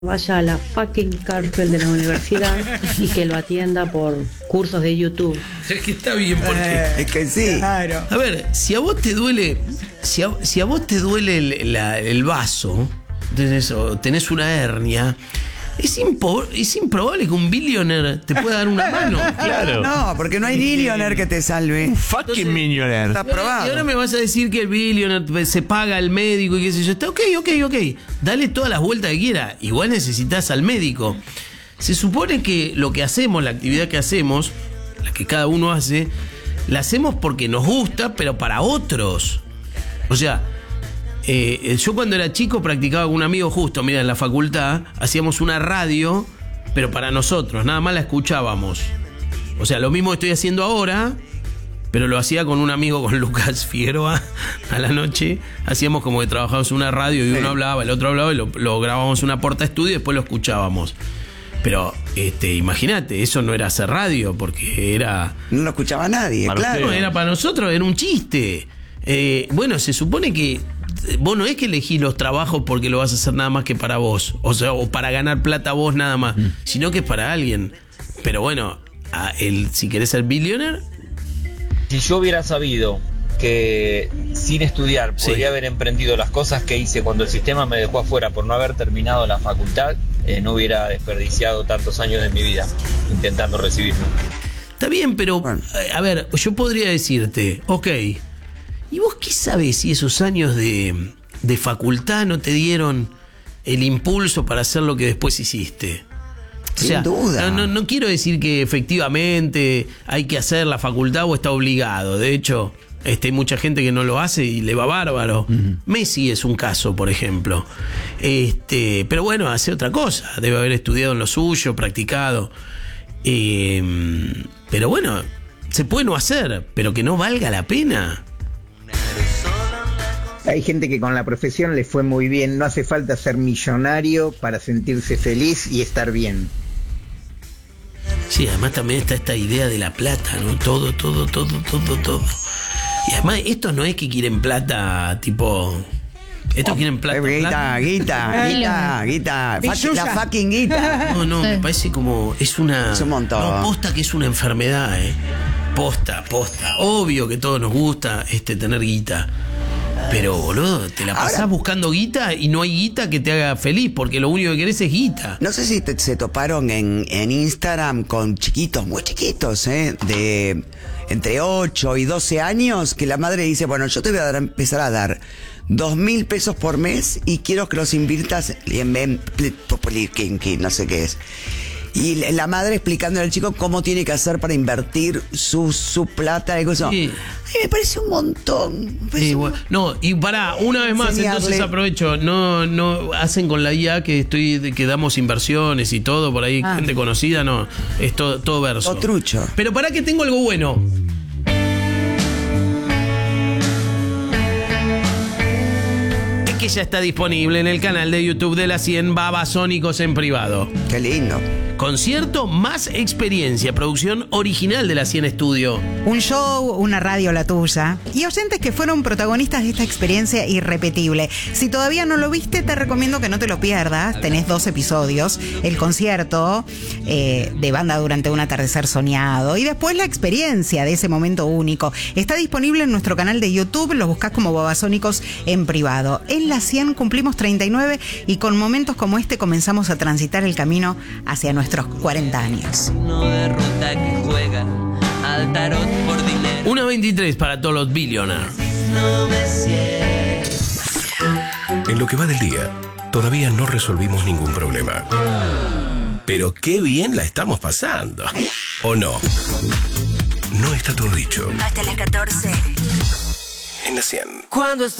Vaya a la fucking cárcel de la universidad y que lo atienda por cursos de YouTube. Es que está bien, porque Es que sí. Claro. a ver, si a vos te duele, si a vos te duele el vaso, tenés una hernia, es improbable que un billionaire te pueda dar una mano. Claro. No, porque no hay billionaire que te salve. Fucking millionaire. Está probado. Y ahora me vas a decir que el billionaire se paga al médico y qué sé yo. Está ok. Dale todas las vueltas que quiera. Igual necesitas al médico. Se supone que lo que hacemos, la actividad que hacemos, la que cada uno hace, la hacemos porque nos gusta, pero para otros. O sea, yo cuando era chico practicaba con un amigo justo, mira, en la facultad, hacíamos una radio, pero para nosotros, nada más la escuchábamos. O sea, lo mismo que estoy haciendo ahora, pero lo hacía con un amigo, con Lucas Figueroa, a la noche. Hacíamos como que trabajábamos en una radio y uno hablaba, el otro hablaba y lo grabábamos en una porta estudio y después lo escuchábamos. Pero, imagínate, eso no era hacer radio, porque era... No lo escuchaba nadie, Para claro. No, era para nosotros, era un chiste. Bueno, se supone que vos no es que elegís los trabajos porque lo vas a hacer nada más que para vos, o sea, o para ganar plata vos nada más, sino que es para alguien. Pero bueno, si querés ser billionaire, Si yo hubiera sabido que sin estudiar podría haber emprendido las cosas que hice cuando el sistema me dejó afuera por no haber terminado la facultad, no hubiera desperdiciado tantos años de mi vida intentando recibirme. está bien, pero Bueno. a ver, yo podría decirte, ok, ¿y vos qué sabés si esos años de facultad no te dieron el impulso para hacer lo que después hiciste? Sin duda. No quiero decir que efectivamente hay que hacer la facultad o está obligado. De hecho, hay mucha gente que no lo hace y le va bárbaro. Messi es un caso, por ejemplo. Pero bueno, hace otra cosa. Debe haber estudiado en lo suyo, practicado. Pero bueno, se puede no hacer, pero que no valga la pena. Hay gente que con la profesión le fue muy bien. No hace falta ser millonario para sentirse feliz y estar bien. Sí, además también está esta idea de la plata, ¿no? Todo. Y además, estos no es que quieren plata, tipo... Estos quieren plata. Guita. La fucking guita. No, me parece como... Es un montón. No, posta que es una enfermedad, Posta. Obvio que todos nos gusta tener guita. Pero, boludo, te la pasás buscando guita y no hay guita que te haga feliz, porque lo único que querés es guita. No sé si se toparon en Instagram con chiquitos, muy chiquitos, de entre 8 y 12 años, que la madre dice, bueno, yo te voy a empezar a dar 2.000 pesos por mes y quiero que los inviertas en no sé qué es. Y la madre explicándole al chico cómo tiene que hacer para invertir su plata y cosas. Sí. Ay, me parece un montón. No, y pará, una vez más, Enseñarle. entonces aprovecho, no hacen con la IA que damos inversiones y todo, por ahí, gente conocida, no, es todo verso. O trucho. Pero pará que tengo algo bueno. Es que ya está disponible en el canal de YouTube de La 100 Babasónicos en privado. Qué lindo. Concierto más experiencia, producción original de La 100 Estudio. Un show, una radio la tuya. Y oyentes que fueron protagonistas de esta experiencia irrepetible. Si todavía no lo viste, te recomiendo que no te lo pierdas. Tenés 2 episodios. El concierto de Banda durante un atardecer soñado. Y después la experiencia de ese momento único. Está disponible en nuestro canal de YouTube. Los buscás como Babasónicos en privado. En La 100 cumplimos 39 y con momentos como este comenzamos a transitar el camino hacia nuestros 40 años. Una 23 para todos los billionaires. En lo que va del día, todavía no resolvimos ningún problema. Pero qué bien la estamos pasando. ¿O no? No está todo dicho. Hasta las 14. En La 100. Cuando